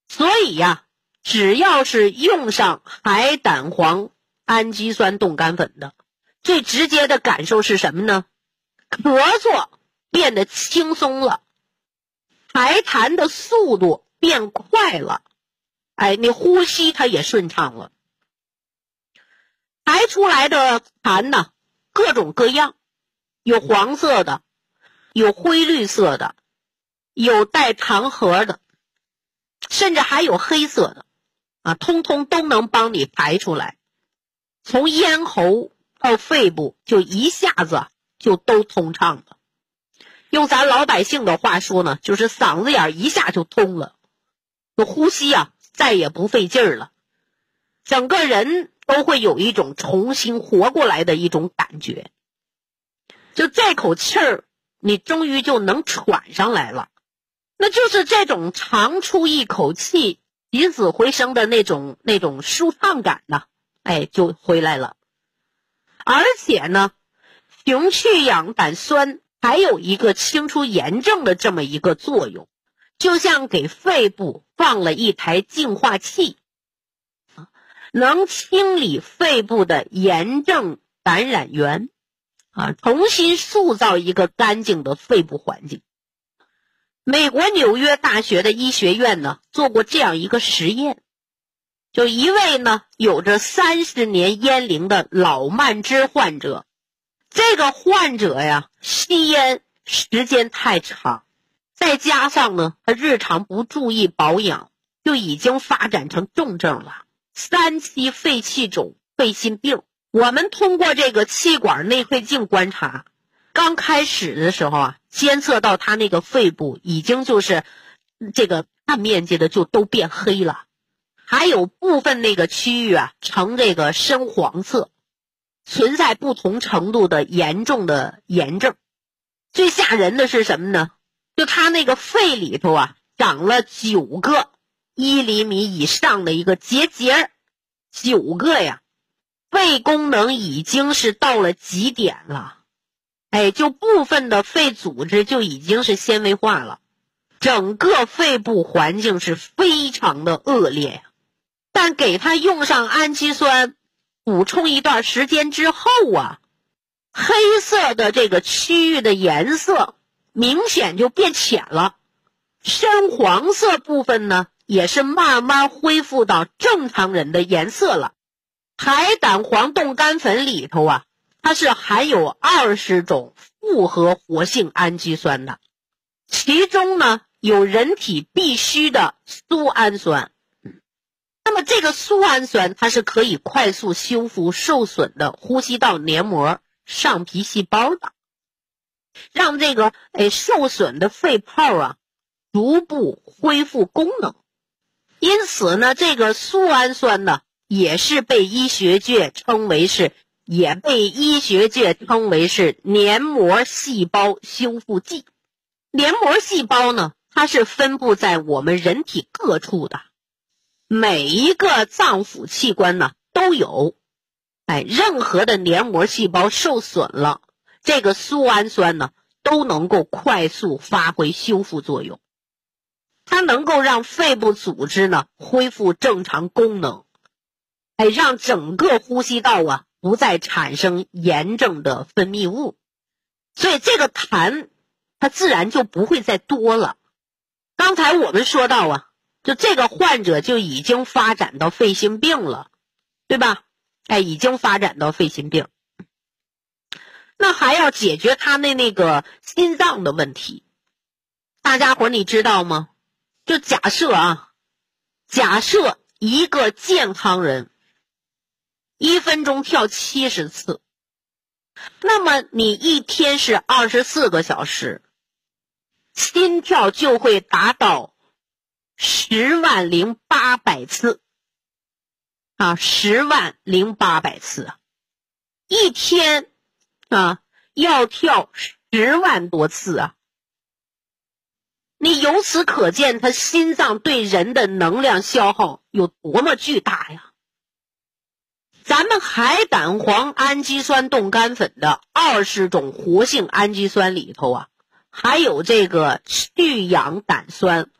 所以呀，只要是用上海胆黄氨基酸冻干粉的，最直接的感受是什么呢？咳嗽变得轻松了，排痰的速度变快了，你呼吸它也顺畅了。排出来的痰呢，各种各样，有黄色的，有灰绿色的，有带糖核的，甚至还有黑色的通通都能帮你排出来。从咽喉到肺部就一下子就都通畅了。用咱老百姓的话说呢，就是嗓子眼一下就通了，呼吸再也不费劲儿了，整个人都会有一种重新活过来的一种感觉。就这口气儿，你终于就能喘上来了，那就是这种长出一口气起死回生的那种舒畅感呢，就回来了。而且呢，雄去氧胆酸还有一个清除炎症的这么一个作用，就像给肺部放了一台净化器，能清理肺部的炎症感染源重新塑造一个干净的肺部环境。美国纽约大学的医学院呢做过这样一个实验，就一位呢有着30年烟龄的老慢支患者，这个患者呀吸烟时间太长，再加上呢他日常不注意保养，就已经发展成重症了，3期肺气肿、肺心病。我们通过这个气管内窥镜观察，刚开始的时候监测到他那个肺部已经就是这个大面积的就都变黑了，还有部分那个区域呈这个深黄色，存在不同程度的严重的炎症。最吓人的是什么呢？就他那个肺里头长了9个1厘米以上的一个结节，9个呀，肺功能已经是到了极点了，就部分的肺组织就已经是纤维化了，整个肺部环境是非常的恶劣呀。但给他用上氨基酸补充一段时间之后黑色的这个区域的颜色明显就变浅了，深黄色部分呢也是慢慢恢复到正常人的颜色了。海胆黄冻干粉里头它是含有20种复合活性氨基酸的，其中呢有人体必需的苏氨酸。那么这个苏氨酸它是可以快速修复受损的呼吸道黏膜、上皮细胞的，让这个受损的肺泡逐步恢复功能。因此呢，这个苏氨酸呢也被医学界称为是黏膜细胞修复剂。黏膜细胞呢，它是分布在我们人体各处的，每一个脏腑器官呢都有。任何的黏膜细胞受损了，这个苏氨酸呢都能够快速发挥修复作用，它能够让肺部组织呢恢复正常功能，让整个呼吸道不再产生炎症的分泌物，所以这个痰它自然就不会再多了。刚才我们说到就这个患者就已经发展到肺心病了，对吧？已经发展到肺心病。那还要解决他那个心脏的问题。大家伙你知道吗？就假设一个健康人1分钟跳70次，那么你一天是24个小时，心跳就会达到100800次100800次一天要跳10万多次你由此可见他心脏对人的能量消耗有多么巨大呀。咱们海胆黄氨基酸冻干粉的20种活性氨基酸里头还有这个去氧胆酸